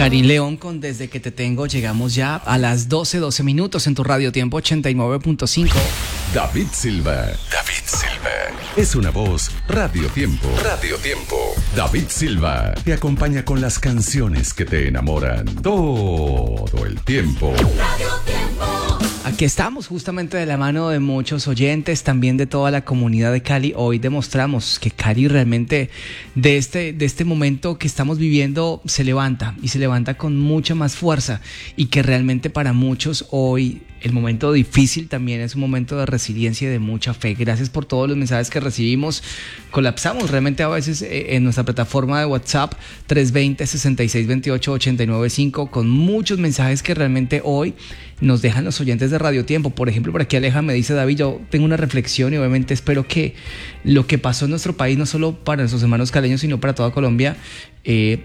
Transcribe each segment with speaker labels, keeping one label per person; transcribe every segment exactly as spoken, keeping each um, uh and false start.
Speaker 1: Cari León con Desde que te tengo. Llegamos ya a las doce, doce minutos en tu Radio Tiempo ochenta y nueve punto cinco.
Speaker 2: David Silva. David Silva. Es una voz Radio Tiempo. Radio Tiempo. David Silva te acompaña con las canciones que te enamoran todo el tiempo.
Speaker 1: Radio Tiempo. Aquí estamos justamente de la mano de muchos oyentes, también de toda la comunidad de Cali. Hoy demostramos que Cali realmente de este, de este momento que estamos viviendo se levanta y se levanta con mucha más fuerza, y que realmente para muchos hoy el momento difícil también es un momento de resiliencia y de mucha fe. Gracias por todos los mensajes que recibimos. Colapsamos realmente a veces en nuestra plataforma de WhatsApp tres dos cero, seis seis dos ocho, ocho nueve cinco con muchos mensajes que realmente hoy nos dejan los oyentes de Radio Tiempo. Por ejemplo, por aquí Aleja me dice: David, yo tengo una reflexión y obviamente espero que lo que pasó en nuestro país, no solo para nuestros hermanos caleños, sino para toda Colombia, eh,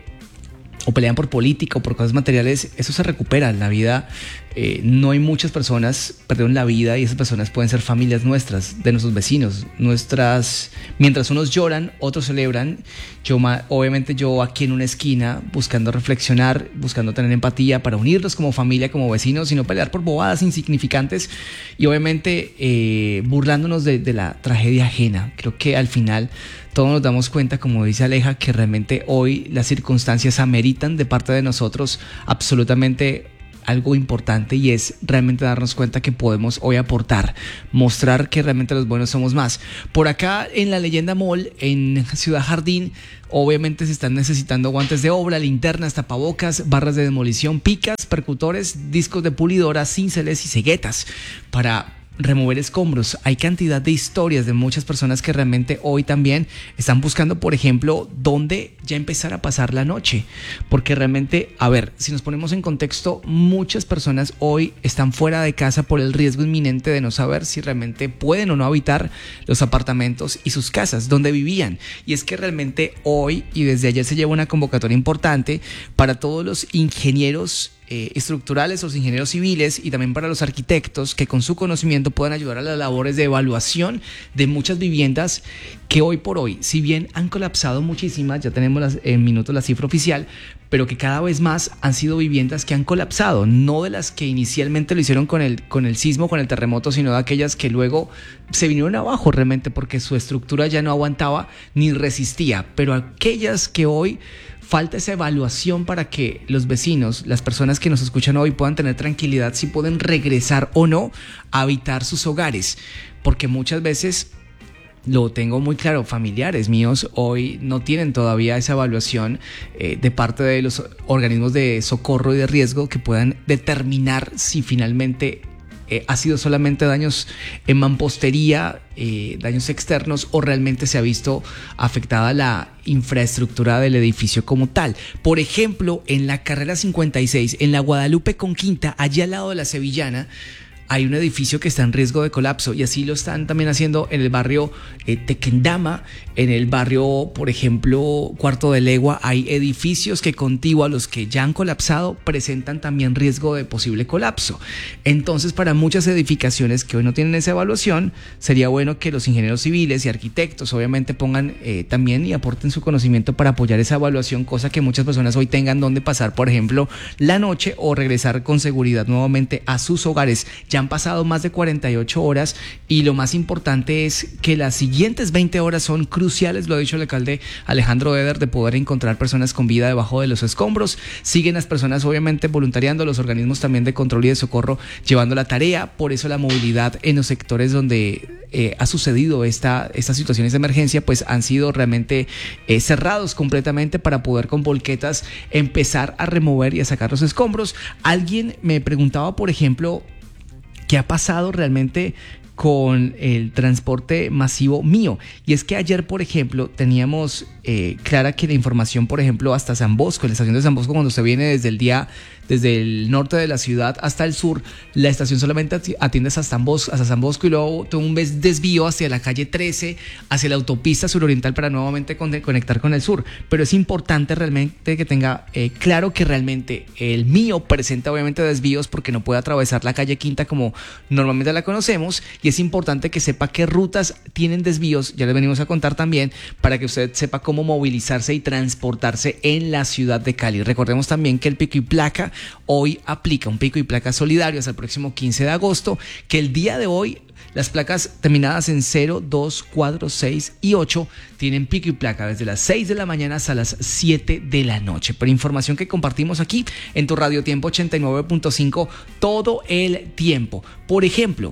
Speaker 1: o pelean por política o por cosas materiales, eso se recupera. En la vida eh, no hay muchas personas perdieron la vida, y esas personas pueden ser familias nuestras, de nuestros vecinos, nuestras. Mientras unos lloran, otros celebran. Yo, obviamente yo aquí en una esquina buscando reflexionar, buscando tener empatía para unirnos como familia, como vecinos, y no pelear por bobadas insignificantes, y obviamente eh, burlándonos de, de la tragedia ajena. Creo que al final todos nos damos cuenta, como dice Aleja, que realmente hoy las circunstancias ameritan de parte de nosotros absolutamente algo importante, y es realmente darnos cuenta que podemos hoy aportar, mostrar que realmente los buenos somos más. Por acá en la Leyenda Mall, en Ciudad Jardín, obviamente se están necesitando guantes de obra, linternas, tapabocas, barras de demolición, picas, percutores, discos de pulidora, cínceles y ceguetas para remover escombros. Hay cantidad de historias de muchas personas que realmente hoy también están buscando, por ejemplo, dónde ya empezar a pasar la noche, porque realmente, a ver, si nos ponemos en contexto, muchas personas hoy están fuera de casa por el riesgo inminente de no saber si realmente pueden o no habitar los apartamentos y sus casas donde vivían. Y es que realmente hoy y desde ayer se lleva una convocatoria importante para todos los ingenieros Eh, estructurales, los ingenieros civiles, y también para los arquitectos que con su conocimiento puedan ayudar a las labores de evaluación de muchas viviendas que hoy por hoy, si bien han colapsado muchísimas, ya tenemos las, en minutos la cifra oficial, pero que cada vez más han sido viviendas que han colapsado, no de las que inicialmente lo hicieron con el, con el sismo, con el terremoto, sino de aquellas que luego se vinieron abajo realmente porque su estructura ya no aguantaba ni resistía, pero aquellas que hoy falta esa evaluación para que los vecinos, las personas que nos escuchan hoy, puedan tener tranquilidad si pueden regresar o no a habitar sus hogares, porque muchas veces, lo tengo muy claro, familiares míos hoy no tienen todavía esa evaluación eh, de parte de los organismos de socorro y de riesgo que puedan determinar si finalmente Eh, ha sido solamente daños en mampostería, eh, daños externos, o realmente se ha visto afectada la infraestructura del edificio como tal. Por ejemplo, en la carrera cincuenta y seis, en la Guadalupe con Quinta, allí al lado de la Sevillana, hay un edificio que está en riesgo de colapso, y así lo están también haciendo en el barrio eh, Tequendama, en el barrio, por ejemplo, Cuarto de Legua. Hay edificios que, contiguo a los que ya han colapsado, presentan también riesgo de posible colapso. Entonces, para muchas edificaciones que hoy no tienen esa evaluación, sería bueno que los ingenieros civiles y arquitectos obviamente pongan eh, también y aporten su conocimiento para apoyar esa evaluación, cosa que muchas personas hoy tengan donde pasar, por ejemplo, la noche, o regresar con seguridad nuevamente a sus hogares. Ya han pasado más de cuarenta y ocho horas, y lo más importante es que las siguientes veinte horas son cruciales, lo ha dicho el alcalde Alejandro Eder, de poder encontrar personas con vida debajo de los escombros. Siguen las personas obviamente voluntariando, los organismos también de control y de socorro llevando la tarea. Por eso la movilidad en los sectores donde eh, ha sucedido esta, estas situaciones de emergencia, pues han sido realmente eh, cerrados completamente para poder con volquetas empezar a remover y a sacar los escombros. Alguien me preguntaba, por ejemplo, ¿qué ha pasado realmente con el transporte masivo mío? Y es que ayer, por ejemplo, teníamos eh, clara que la información, por ejemplo, hasta San Bosco, en la estación de San Bosco, cuando se viene desde el día desde el norte de la ciudad hasta el sur, la estación solamente atiende hasta San Bosco, hasta San Bosco y luego tuvo un desvío hacia la calle trece, hacia la autopista suroriental para nuevamente conectar con el sur. Pero es importante realmente que tenga eh, claro que realmente el mío presenta obviamente desvíos porque no puede atravesar la calle Quinta como normalmente la conocemos, y es importante que sepa qué rutas tienen desvíos, ya les venimos a contar también, para que usted sepa cómo movilizarse y transportarse en la ciudad de Cali. Recordemos también que el pico y placa hoy aplica un pico y placa solidario hasta el próximo quince de agosto, que el día de hoy las placas terminadas en cero, dos, cuatro, seis y ocho tienen pico y placa desde las seis de la mañana hasta las siete de la noche. Pero información que compartimos aquí en tu Radio Tiempo ochenta y nueve punto cinco todo el tiempo. Por ejemplo,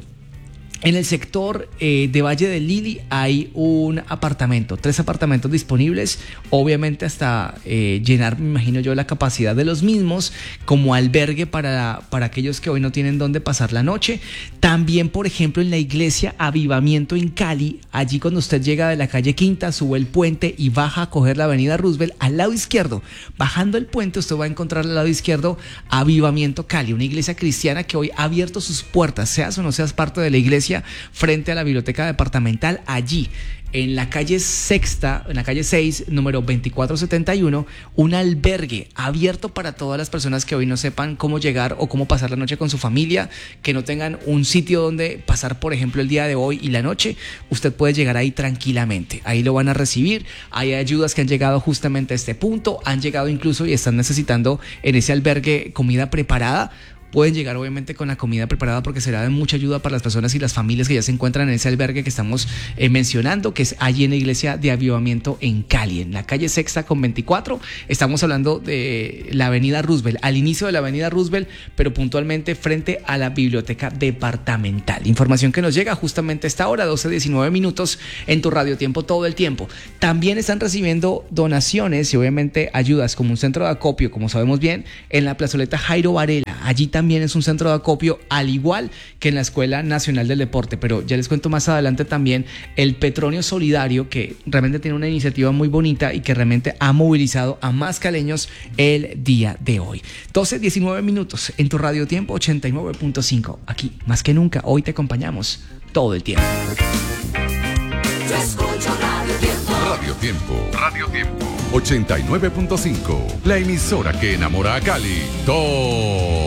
Speaker 1: en el sector eh, de Valle del Lili hay un apartamento, tres apartamentos disponibles, obviamente hasta eh, llenar, me imagino yo, la capacidad de los mismos como albergue para, para aquellos que hoy no tienen dónde pasar la noche. También, por ejemplo, en la iglesia Avivamiento en Cali, allí cuando usted llega de la calle Quinta, sube el puente y baja a coger la avenida Roosevelt, al lado izquierdo, bajando el puente, usted va a encontrar al lado izquierdo Avivamiento Cali, una iglesia cristiana que hoy ha abierto sus puertas, seas o no seas parte de la iglesia, frente a la biblioteca departamental, allí en la calle Sexta, en la calle seis, número veinticuatro setenta y uno, un albergue abierto para todas las personas que hoy no sepan cómo llegar o cómo pasar la noche con su familia, que no tengan un sitio donde pasar, por ejemplo, el día de hoy y la noche. Usted puede llegar ahí tranquilamente, ahí lo van a recibir. Hay ayudas que han llegado justamente a este punto, han llegado incluso y están necesitando en ese albergue comida preparada. Pueden llegar obviamente con la comida preparada porque será de mucha ayuda para las personas y las familias que ya se encuentran en ese albergue que estamos eh, mencionando, que es allí en la iglesia de Avivamiento en Cali, en la calle Sexta con veinticuatro. Estamos hablando de la avenida Roosevelt, al inicio de la avenida Roosevelt, pero puntualmente frente a la biblioteca departamental. Información que nos llega justamente a esta hora, doce diecinueve minutos, en tu Radio Tiempo todo el tiempo. También están recibiendo donaciones y obviamente ayudas como un centro de acopio, como sabemos bien, en la plazoleta Jairo Varela. Allí también es un centro de acopio, al igual que en la Escuela Nacional del Deporte, pero ya les cuento más adelante también el Petronio Solidario, que realmente tiene una iniciativa muy bonita y que realmente ha movilizado a más caleños el día de hoy. doce diecinueve minutos en tu Radio Tiempo ochenta y nueve punto cinco. Aquí, más que nunca, hoy te acompañamos todo el tiempo.
Speaker 2: Yo escucho Radio Tiempo. Radio Tiempo. Radio Tiempo. ochenta y nueve punto cinco. La emisora que enamora a Cali. Todo